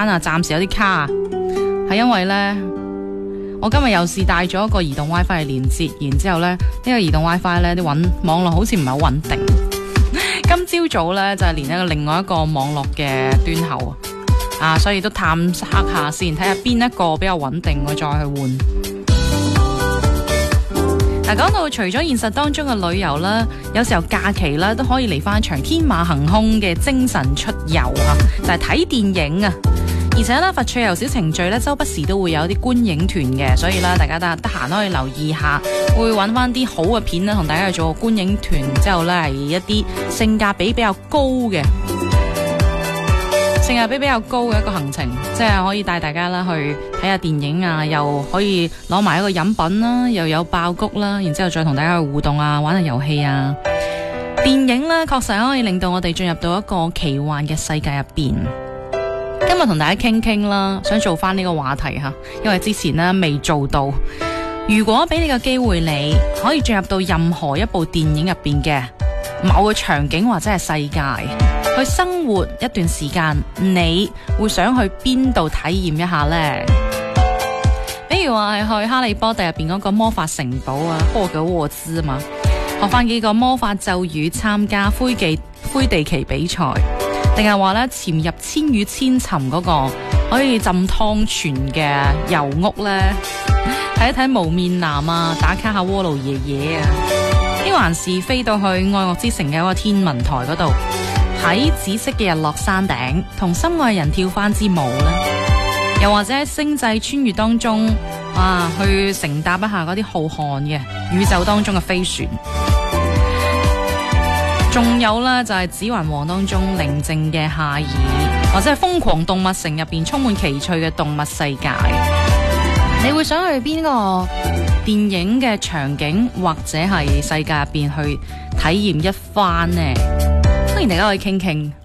間啊，暫時有啲卡，係因為呢，我今日又是帶咗一個移動 WiFi 嘅連接，然之後呢個移動 WiFi 呢啲網絡好似唔係好穩定。今朝早呢，就係連另外一個網絡嘅端口啊，所以都探測下先，睇下邊一個比較穩定，我再去換。嗱，講到除咗現實當中嘅旅遊啦，有時候假期啦都可以嚟翻場天馬行空嘅精神出遊啊，就係睇電影啊！而且咧，佛趣遊小程序咧，周不時都會有啲觀影團嘅，所以咧，大家得閒都可以留意下，會揾翻啲好嘅片啦，同大家去做個觀影團，之後咧係一啲性價比比較高嘅一個行程，即係可以帶大家啦去睇下電影啊，又可以攞埋一個飲品啦，又有爆谷啦，然之後再同大家去互動啊，玩下遊戲啊。電影咧確實可以令到我哋進入到一個奇幻嘅世界入邊。今日同大家傾傾啦，想做翻呢個話題吓，因為之前呢未做到。如果俾你個機會，你可以進入到任何一部電影入邊嘅某個場景或者係世界，去生活一段時間，你會想去邊度體驗一下呢？比如話係去哈利波特入邊嗰個魔法城堡啊，霍格沃茲啊嘛，學翻幾個魔法咒語，參加灰地奇比賽。定係話咧潛入千與千尋嗰個可以浸湯泉嘅油屋咧，睇一睇無面男啊，打卡下鍋爐爺爺啊，呢還是飛到去愛樂之城嘅一個天文台嗰度，喺紫色嘅日落山頂同心愛人跳翻支舞啦，又或者喺星際穿越當中，去乘搭一下嗰啲浩瀚嘅宇宙當中嘅飛船。仲有啦，就係《指環王》當中寧靜嘅夏爾，或者係《瘋狂動物城》入邊充滿奇趣嘅動物世界。你會想去邊個電影嘅場景或者係世界入邊去體驗一番呢？歡迎大家可以傾傾。